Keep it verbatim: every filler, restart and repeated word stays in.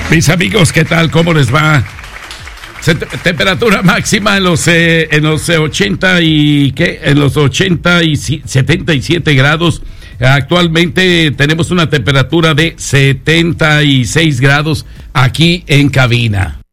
Mis amigos, ¿qué tal? ¿Cómo les va? Temperatura máxima en los eh, en los ochenta y qué en los ochenta y setenta y siete grados. Actualmente tenemos una temperatura de setenta y seis grados aquí en cabina.